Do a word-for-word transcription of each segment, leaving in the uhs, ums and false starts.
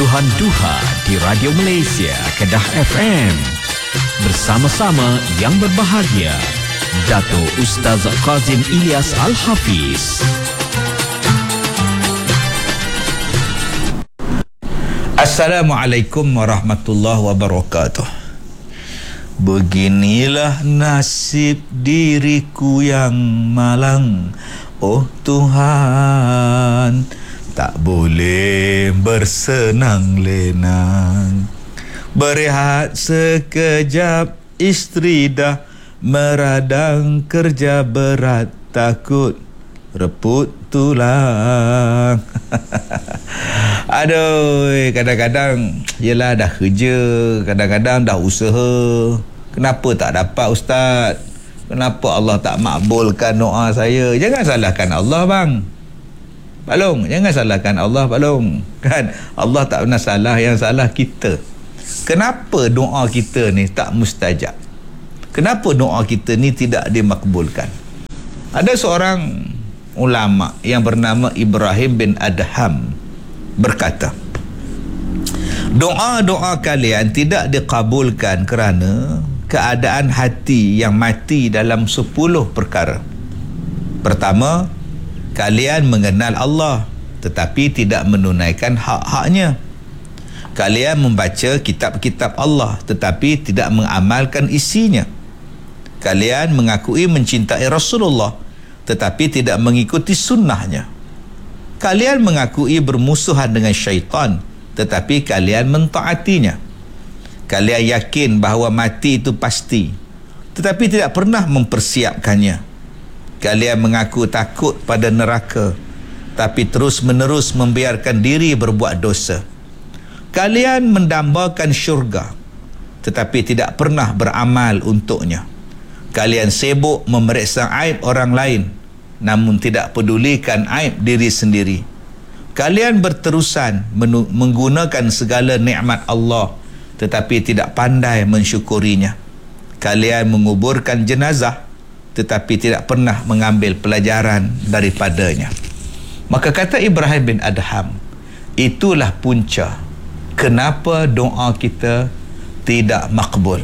Sentuhan Duha di Radio Malaysia Kedah F M. Bersama-sama yang berbahagia, Dato' Ustaz Kazim Ilyas Al-Hafiz. Assalamualaikum warahmatullahi wabarakatuh. Beginilah nasib diriku yang malang, oh Tuhan, tak boleh bersenang lenang. Berehat sekejap, isteri dah meradang, kerja berat takut reput tulang. Aduh, kadang-kadang yelah dah kerja, kadang-kadang dah usaha, kenapa tak dapat Ustaz? Kenapa Allah tak makbulkan doa saya? Jangan salahkan Allah bang. Pak Long, jangan salahkan Allah Pak Long. Kan Allah tak pernah salah, yang salah kita. Kenapa doa kita ni tak mustajab? Kenapa doa kita ni tidak dimakbulkan? Ada seorang ulama yang bernama Ibrahim bin Adham berkata, doa-doa kalian tidak dikabulkan kerana keadaan hati yang mati dalam sepuluh perkara. Pertama, kalian mengenal Allah tetapi tidak menunaikan hak-haknya. Kalian membaca kitab-kitab Allah tetapi tidak mengamalkan isinya. Kalian mengakui mencintai Rasulullah tetapi tidak mengikuti sunnahnya. Kalian mengakui bermusuhan dengan syaitan tetapi kalian mentaatinya. Kalian yakin bahawa mati itu pasti tetapi tidak pernah mempersiapkannya. Kalian mengaku takut pada neraka tapi terus-menerus membiarkan diri berbuat dosa. Kalian mendambakan syurga tetapi tidak pernah beramal untuknya. Kalian sibuk memeriksa aib orang lain namun tidak pedulikan aib diri sendiri. Kalian berterusan men- menggunakan segala nikmat Allah tetapi tidak pandai mensyukurinya. Kalian menguburkan jenazah tetapi tidak pernah mengambil pelajaran daripadanya. Maka kata Ibrahim bin Adham, itulah punca kenapa doa kita tidak makbul.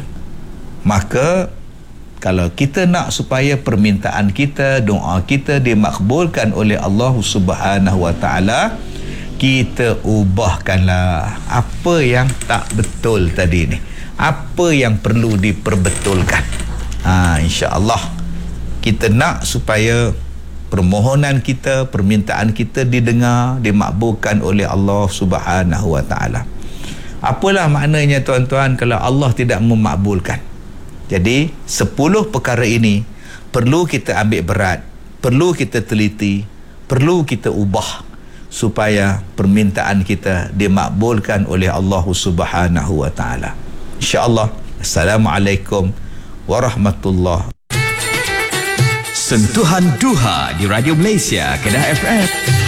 Maka kalau kita nak supaya permintaan kita, doa kita dimakbulkan oleh Allah Subhanahu Wa Taala, kita ubahkanlah apa yang tak betul tadi ni. Apa yang perlu diperbetulkan. Ha, insya-Allah kita nak supaya permohonan kita, permintaan kita didengar, dimakbulkan oleh Allah Subhanahu Wa Taala. Apalah maknanya tuan-tuan kalau Allah tidak memakbulkan? Jadi sepuluh perkara ini perlu kita ambil berat, perlu kita teliti, perlu kita ubah supaya permintaan kita dimakbulkan oleh Allah Subhanahu Wa Taala. Insya-Allah. Assalamualaikum warahmatullahi. Sentuhan Duha di Radio Malaysia Kedah F M.